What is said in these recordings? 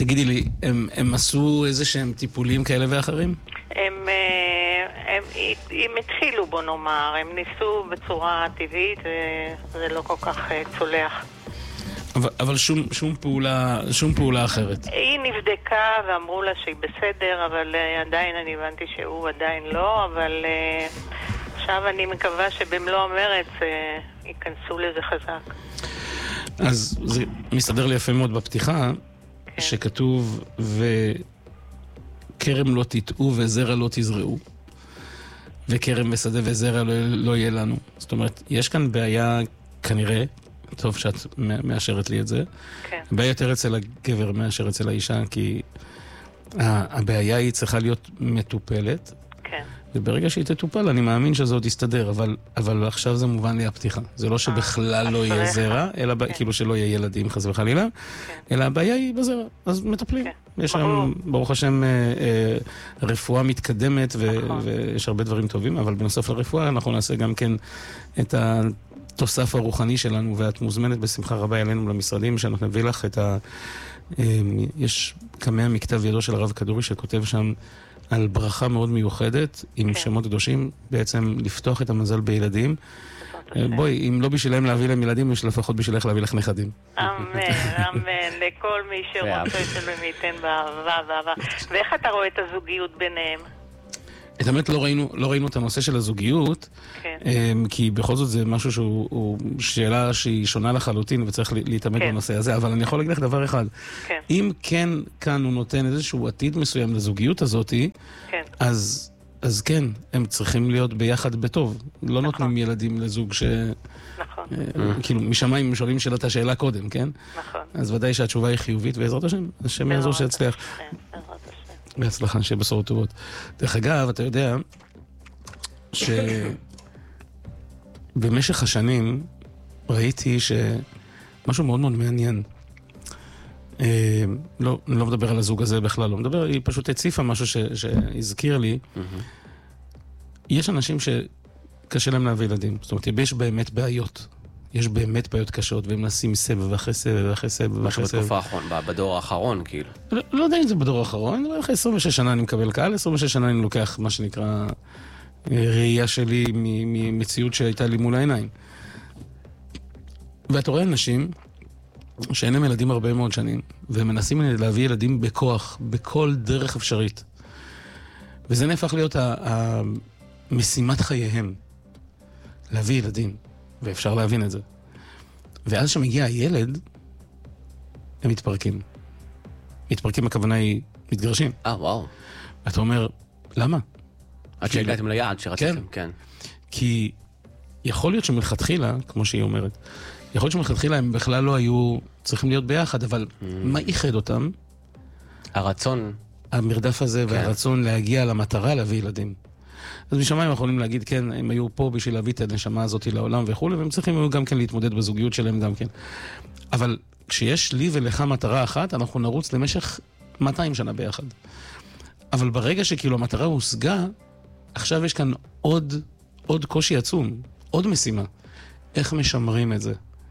תגידי לי, הם עשו איזה שהם טיפולים כאלה ואחרים? הם התחילו, בוא נאמר, הם ניסו בצורה טבעית וזה לא כל כך צולח. אבל שום פעולה אחרת. היא נבדקה ואמרו לה שהיא בסדר, אבל עדיין אני הבנתי שהוא עדיין לא, אבל עכשיו אני מקווה שבמלוא המרץ ייכנסו לזה חזק. אז זה מסתדר לי יפה מאוד בפתיחה, כן. שכתוב וכרם לא תטעו וזרע לא תזרעו, וכרם ושדה וזרע לא יהיה לנו. זאת אומרת, יש כאן בעיה כנראה, טוב שאת מאשרת לי את זה, כן. הבעיה יותר אצל הגבר מאשר אצל האישה, כי הבעיה היא צריכה להיות מטופלת, כן. וברגע שהיא תטופל אני מאמין שזה עוד יסתדר, אבל עכשיו זה מובן לי הפתיחה. זה לא שבכלל לא יהיה זרע, אלא כאילו שלא יהיה ילדים חס וחלילה, אלא הבעיה היא בזרע, אז מטפלים. יש שם, ברוך השם, רפואה מתקדמת, ויש הרבה דברים טובים, אבל בנוסף לרפואה אנחנו נעשה גם כן את התוסף הרוחני שלנו, ואת מוזמנת בשמחה רבה אלינו למשרדים, שאנחנו נביא לך את יש כמה מכתב ידו של הרב כדורי שכותב שם על ברכה מאוד מיוחדת, עם שמות קדושים, בעצם לפתוח את המזל בילדים. בואי, אם לא בשבילם להביא להם ילדים, יש לפחות בשבילך להביא לך נכדים. אמן, אמן, לכל מי שרוצה שלהם ייתן באהבה. ואיך אתה רואה את הזוגיות ביניהם? את האמת לא ראינו את הנושא של הזוגיות, כי בכל זאת זה משהו שהוא שאלה שהיא שונה לחלוטין וצריך להתאמת בנושא הזה, אבל אני יכול להגיד לך דבר אחד, אם כן כאן הוא נותן איזשהו עתיד מסוים לזוגיות הזאת, אז כן, הם צריכים להיות ביחד בטוב. לא נותנים ילדים לזוג ש... נכון. כאילו, משמיים שואלים שאלת השאלה קודם, כן? נכון. אז ודאי שהתשובה היא חיובית, בעזרת השם, השם יעזור שיצליח. בהצלחה, שיהיה בשורות טובות. דרך אגב, אתה יודע שבמשך השנים ראיתי שמשהו מאוד מאוד מעניין. לא, אני לא מדבר על הזוג הזה בכלל, לא מדבר, היא פשוט הציפה משהו שהזכיר לי. יש אנשים שקשה להם להביא ילדים. זאת אומרת, יש באמת בעיות. יש באמת בעיות קשות, והם נשים סבב אחרי סבב אחרי סבב אחרי סבב. בתקופה האחרון, בדור האחרון, כאילו. לא יודע אם זה בדור האחרון, אבל אחרי 26 שנה אני מקבל קהל, 26 שנה אני לוקח מה שנקרא ראייה שלי ממציאות שהייתה לי מול העיניים. ואתה רואה אנשים שאין להם ילדים הרבה מאוד שנים, והם מנסים להביא ילדים בכוח, בכל דרך אפשרית. וזה נהפך להיות משימת חייהם, להביא ילדים. ואפשר להבין את זה. ואז שמגיע הילד, הם מתפרקים. מתפרקים, הכוונה היא מתגרשים. וואו. אתה אומר, למה? עד שהגעתם ליעד שרציתם, כן. כי יכול להיות שמלכתחילה, כמו שהיא אומרת, יכול להיות שמלכתחילה הם בכלל לא היו צריכים להיות ביחד, אבל מה ייחד אותם? הרצון. המרדף הזה והרצון להגיע למטרה להביא ילדים. אז משמיים יכולים להגיד, כן, הם היו פה בשביל להביא את הנשמה הזאת לעולם וכו', והם צריכים גם כן להתמודד בזוגיות שלהם גם כן. אבל כשיש לי ולך מטרה אחת, אנחנו נרוץ למשך 200 שנה ביחד. אבל ברגע שכאילו המטרה הושגה, עכשיו יש כאן עוד קושי עצום, עוד משימה. איך משמרים את זה?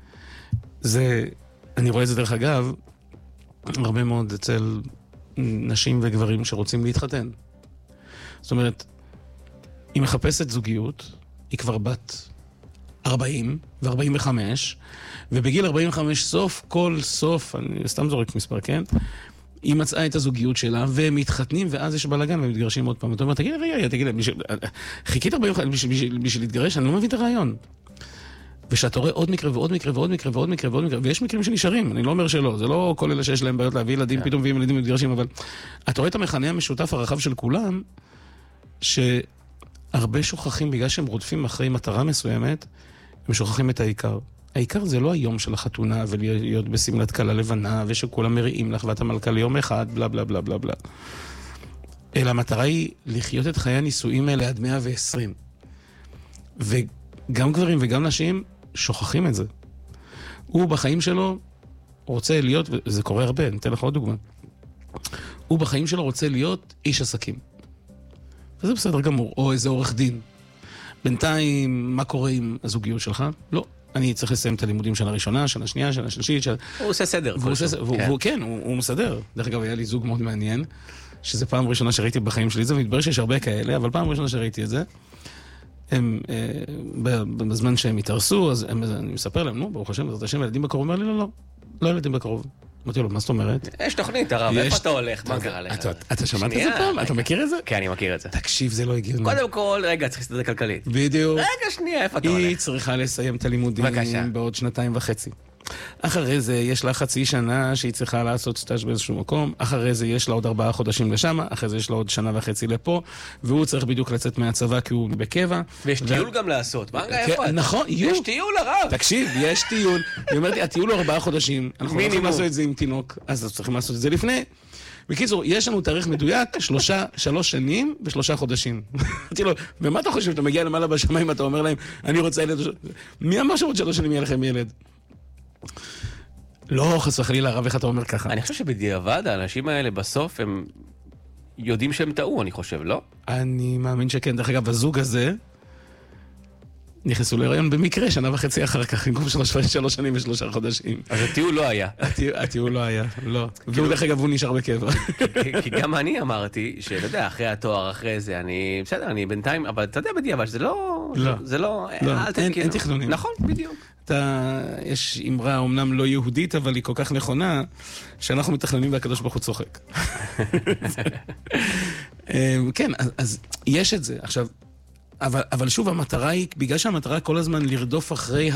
אני רואה את זה דרך אגב, הרבה מאוד אצל נשים וגברים שרוצים להתחתן. זאת אומרת, היא מחפשת זוגיות, היא כבר בת 40 ו-45, ובגיל 45 כל סוף, אני סתם זורק מספר, כן? היא מצאה את הזוגיות שלה, והם מתחתנים, ואז יש בלגן, והם מתגרשים עוד פעם. אתה אומר, תגיד לי, חיכית 45 בשביל להתגרש? אני לא מבין את הרעיון. ושאתה רואה עוד מקרה ועוד מקרה ועוד מקרה ועוד מקרה ועוד מקרה, ויש מקרים שנשארים, אני לא אומר שלא, זה לא כל אלה שיש להם בעיות להביא ילדים, פתאום מביאים ילדים ומתגרשים, אבל אתה רואה את המכנה המשותף הרחב של כולם, שהרבה שוכחים, בגלל שהם רודפים אחרי מטרה מסוימת, הם שוכחים את העיקר. העיקר זה לא היום של החתונה, ולהיות בסמלת כלה לבנה, ושכולם מריעים לך, ואת המלכה ליום אחד, בלה בלה בלה בלה בלה. אלא המטרה היא לחיות את חיי הנישואים האלה עד 120. וגם גברים וגם נשים שוכחים את זה. הוא בחיים שלו רוצה להיות, וזה קורה הרבה, אני אתן לך עוד דוגמה. הוא בחיים שלו רוצה להיות איש עסקים. וזה בסדר גמור, או איזה עורך דין. בינתיים, מה קורה עם הזוגיות שלך? לא. אני צריך לסיים את הלימודים שנה ראשונה, שנה שנייה, שנה שלישית. הוא עושה סדר. כן, הוא מסדר. דרך אגב, היה לי זוג מאוד מעניין, שזה פעם ראשונה שראיתי בחיים שלי, זה מתברר שיש הרבה כאלה, אבל פעם ראשונה שראיתי את זה, הם, בזמן שהם התארסו, אז אני מספר להם, נו, ברוך השם, בעזרת השם, ילדים בקרוב, אומר לי, לא ילדים בקרוב. אמרתי לו, מה זאת אומרת? יש תוכנית, הרב, איפה אתה הולך? מה קרה לך? אתה שמעת את זה פעם? אתה מכיר את זה? כן, אני מכיר את זה. תקשיב, זה לא הגיוני. קודם כל, רגע, צריך להסתדר כלכלית. בדיוק. רגע, שנייה, איפה אתה הולך? היא צריכה לסיים את הלימודים בעוד 2.5 שנים. אחרי זה יש לה חצי שנה שהיא צריכה לעשות סטאז' באיזשהו מקום, אחרי זה יש לה עוד 4 חודשים לשם, אחרי זה יש לה עוד 1.5 שנה לפה, והוא צריך בדיוק לצאת מהצבא כי הוא בקבע. ויש טיול גם לעשות, מה איפה? נכון, יש טיול הרב. תקשיב, יש טיול. היא אומרת לי, הטיול הוא 4 חודשים, אנחנו לא יכולים לעשות את זה עם תינוק, אז צריכים לעשות את זה לפני. בקיצור, יש לנו תאריך מדויק, 3 שנים ו3 חודשים. אמרתי לו, ומה אתה חושב? אתה מגיע למעלה בשמיים, אתה אומר להם, אני רוצה ילד. מי אמר שעוד 3 שנים יהיה לכם ילד? לא, חס וחלילה, הרב, איך אתה אומר ככה? אני חושב שבדיעבד, האנשים האלה בסוף הם יודעים שהם טעו, אני חושב, לא? אני מאמין שכן. דרך אגב, הזוג הזה נכנסו להיריון במקרה, 1.5 שנה אחר כך, במקום 3 שנים ו3 חודשים. אז הטיול לא היה. הטיול לא היה, לא. והוא דרך אגב, הוא נשאר בקבע. כי גם אני אמרתי, שאתה יודע, אחרי התואר, אחרי זה, אני, בסדר, אני בינתיים, אבל אתה יודע בדיעבד, זה לא, אין תכנונים. נכון, בדיוק. יש אמרה אומנם לא יהודית, אבל היא כל כך נכונה, שאנחנו מתכננים והקדוש ברוך הוא צוחק. כן, אז יש את זה. עכשיו, אבל שוב, המטרה היא, בגלל שהמטרה כל הזמן לרדוף אחרי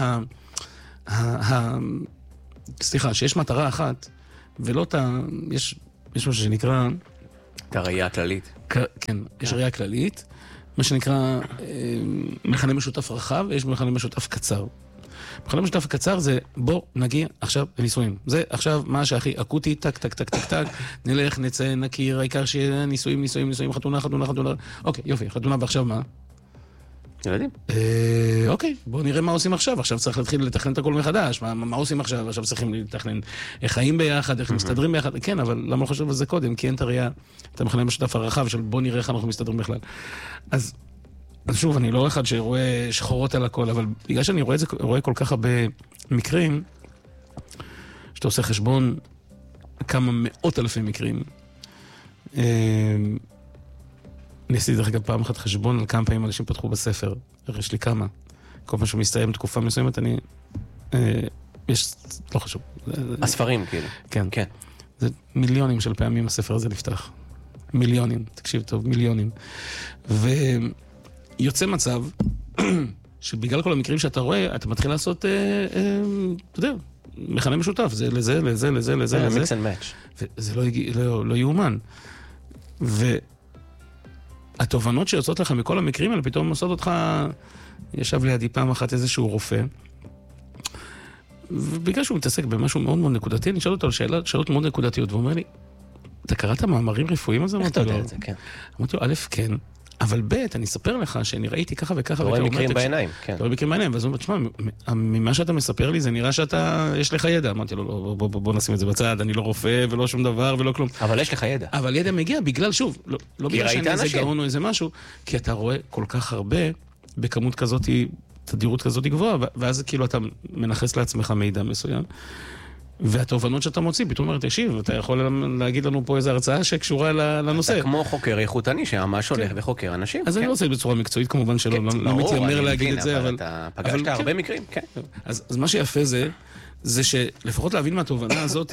סליחה, שיש מטרה אחת, ולא יש משהו שנקרא... את הראייה הכללית. כן, יש ראייה כללית, מה שנקרא מכנה משותף רחב, ויש מכנה משותף קצר. מכנה משותף קצר זה, בוא נגיע עכשיו לניסויים. זה עכשיו מה שהכי אקוטי, טק, טק, טק, טק, טק, נלך, נצא, נכיר, העיקר שיהיה ניסויים, חתונה, אוקיי, יופי, חתונה, ועכשיו מה? ילדים. אוקיי, בואו נראה מה עושים עכשיו. עכשיו צריך להתחיל לתכנן את הכל מחדש. מה עושים עכשיו? עכשיו צריכים לתכנן איך חיים ביחד, איך מסתדרים ביחד. כן, אבל למה לא חושב על זה קודם? כי אין את הראייה, את המכנה המשותף הרחב של בואו נראה איך אנחנו מסתדרים בכלל. אז שוב, אני לא אחד שרואה שחורות על הכל, אבל בגלל שאני רואה כל כך הרבה מקרים, שאתה עושה חשבון כמה מאות אלפי מקרים, אני עשיתי דרך אגב פעם אחת חשבון על כמה פעמים אנשים פתחו בספר. יש לי כמה. כל פעם שמסתיים תקופה מסוימת, לא חשוב. הספרים, כאילו. כן. זה מיליונים של פעמים הספר הזה נפתח. מיליונים. תקשיב טוב, מיליונים. ויוצא מצב שבגלל כל המקרים שאתה רואה, אתה מתחיל לעשות, אתה יודע, מכנה משותף. זה לזה, לזה. mix and match. וזה לא יאומן. התובנות שיוצאות לך מכל המקרים האלה, פתאום עושות אותך, ישב לידי פעם אחת איזשהו רופא, ובגלל שהוא מתעסק במשהו מאוד מאוד נקודתי, אני שואל אותו על שאלות מאוד נקודתיות, והוא אומר לי, אתה קראת מאמרים רפואיים על זה? איך אתה יודע את זה, כן. אמרתי לו, א', כן, אבל ב', אני אספר לך שאני ראיתי ככה וככה. אתה רואה מקרים בעיניים, כן. אתה רואה מקרים בעיניים, ואז הוא אומר, תשמע, ממה שאתה מספר לי, זה נראה יש לך ידע. אמרתי לו, בוא נשים את זה בצד, אני לא רופא ולא שום דבר ולא כלום. אבל יש לך ידע. אבל ידע מגיע בגלל, שוב, לא בגלל שאני איזה גאון או איזה משהו, כי אתה רואה כל כך הרבה, בכמות כזאת, תדירות כזאת גבוהה, ואז כאילו אתה מנחס לעצמך מידע מסוים. והתובנות שאתה מוציא, פתאום אומרת, תקשיב, אתה יכול להגיד לנו פה איזו הרצאה שקשורה לנושא. אתה כמו חוקר איכותני שממש הולך וחוקר אנשים. אז אני לא רוצה בצורה מקצועית, כמובן שלא, לא מתיימר להגיד את זה, אבל... אתה פגשת הרבה מקרים, כן. אז מה שיפה זה שלפחות להבין מהתובנה הזאת,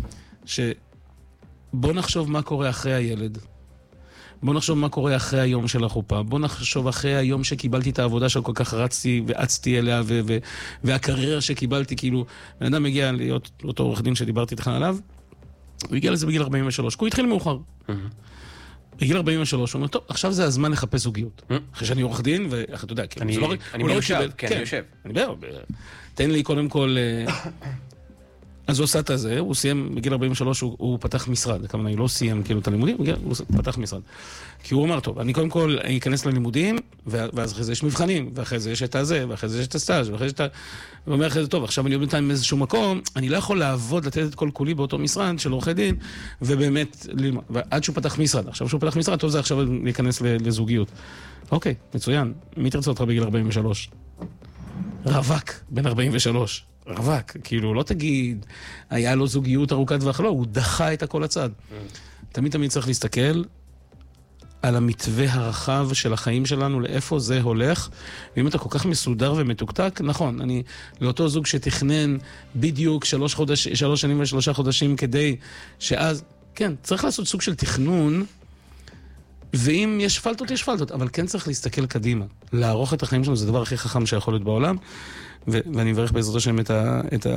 שבוא נחשוב מה קורה אחרי הילד. בוא נחשוב מה קורה אחרי היום של החופה. בוא נחשוב אחרי היום שקיבלתי את העבודה שכל כך רצתי ואצתי אליה, והקריירה שקיבלתי, כאילו, בן אדם מגיע להיות אותו עורך דין שדיברתי איתך עליו, הוא הגיע לזה בגיל 43, כי הוא התחיל מאוחר. בגיל 43, הוא אומר, טוב, עכשיו זה הזמן לחפש זוגיות. אחרי שאני עורך דין, ואתה יודע, אני מיושב, כן, אני יושב. תן לי קודם כל אז הוא עושה את זה, הוא סיים בגיל 43, הוא פתח משרד, כמובן, הוא לא סיים כאילו את הלימודים, הוא פתח משרד. כי הוא אמר, טוב, אני קודם כל אכנס ללימודים, ואז אחרי זה יש מבחנים, ואחרי זה יש את הזה, ואחרי זה יש את הסטאז', ואחרי זה יש את הוא אומר אחרי זה, טוב, עכשיו אני עובד בינתיים באיזשהו מקום, אני לא יכול לעבוד, לתת את כל כולי באותו משרד של עורכי דין, ובאמת, ועד שהוא פתח משרד. עכשיו שהוא פתח משרד, טוב זה עכשיו להיכנס לזוגיות. אוקיי, מצוין. מי תרצה אותך בגיל 43? רווק, בן 43. רווק, כאילו, לא תגיד, היה לו זוגיות ארוכת טווח, לא, הוא דחה את הכל הצד. תמיד צריך להסתכל על המתווה הרחב של החיים שלנו, לאיפה זה הולך, ואם אתה כל כך מסודר ומתוקתק, נכון, אני לאותו זוג שתכנן בדיוק 3 שנים ו3 חודשים כדי שאז, כן, צריך לעשות סוג של תכנון, ואם יש פלטות, יש פלטות, אבל כן צריך להסתכל קדימה. לערוך את החיים שלנו, זה הדבר הכי חכם שיכול להיות בעולם, ואני מברך בעזרת השם את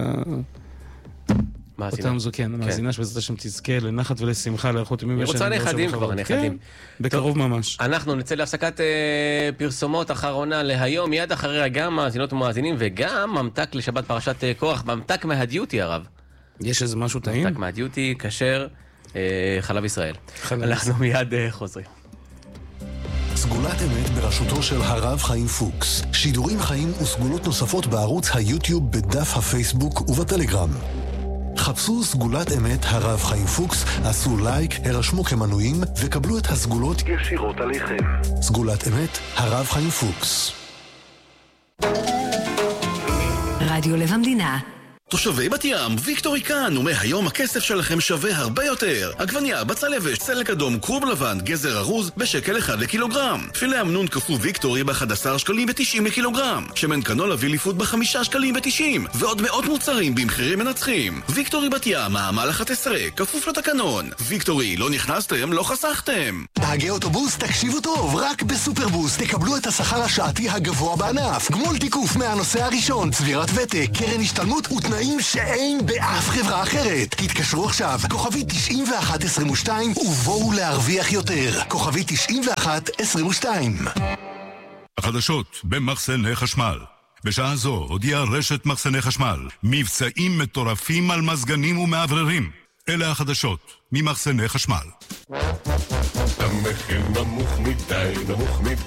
אותם זו, כן, המאזינה שבעזרת השם תזכה לנחת ולשמחה, לאיכות ימים. היא רוצה נכדים כבר, נכדים. בקרוב ממש. אנחנו נצא להפסקת פרסומות אחרונה להיום, מיד אחריה גם מאזינות ומאזינים, וגם ממתק לשבת פרשת קורח, ממתק מהדיוטי הרב. יש איזה משהו טעים? ממתק מהדיוטי, כשר, חלב ישראל. אנחנו מיד חוזרים. סגולת אמת בראשותו של הרב חיים פוקס. שידורים חיים וסגולות נוספות בערוץ היוטיוב, בדף הפייסבוק ובטלגרם. חפשו סגולת אמת הרב חיים פוקס, עשו לייק, הרשמו כמנויים וקבלו את הסגולות ישירות עליכם. סגולת אמת הרב חיים פוקס. רדיו לב המדינה. תושבי בת ים, ויקטורי כאן, ומהיום הכסף שלכם שווה הרבה יותר. עגבניה, בצל יבש, צלק אדום, כרוב לבן, גזר ארוז, ב1 לקילוגרם. פילה אמנון קפוא ויקטורי ב11 שקלים ו90 לקילוגרם. שמן קנולה ויליפוד ב5 שקלים ו90. ועוד מאות מוצרים במחירים מנצחים. ויקטורי בת ים, מעמל 11, כפוף לתקנון. ויקטורי, לא נכנסתם, לא חסכתם. נהגי אוטובוס, תקשיבו טוב, רק בסופרבוס תקבלו את השכר השעתי הגבוה בענף. גמול תיקוף מהנושא הראשון, צבירת ותק, קרן השתלמות ותנאים שאין באף חברה אחרת. תתקשרו עכשיו, כוכבי 9122, ובואו להרוויח יותר. כוכבי 9122. החדשות במחסני חשמל. בשעה זו הודיעה רשת מחסני חשמל מבצעים מטורפים על מזגנים ומעבררים. אלה החדשות ממחסני חשמל. המחיר נמוך מדי, נמוך מדי.